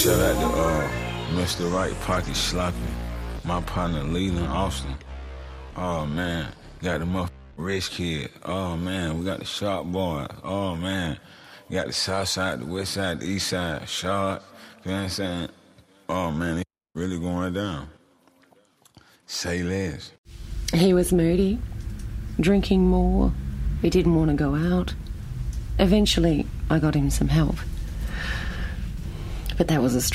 Shout out to Mr. Right Pocket Sloppy, my partner Leland Austin. Oh man, got the motherfucking Rich Kid. Oh man, we got the Sharp Boy. Oh man, we got the South Side, the West Side, the East Side, Sharp. You know what I'm saying? Oh man, it's really going down. Say less. He was moody, drinking more. He didn't want to go out. Eventually, I got him some help. But that was a